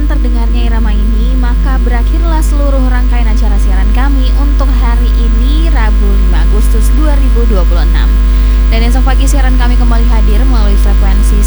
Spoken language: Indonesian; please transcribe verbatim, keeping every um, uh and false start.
terdengarnya irama ini, maka berakhirlah seluruh rangkaian acara siaran kami untuk hari ini, Rabu lima Agustus dua ribu dua puluh enam. Dan esok pagi siaran kami kembali hadir melalui frekuensi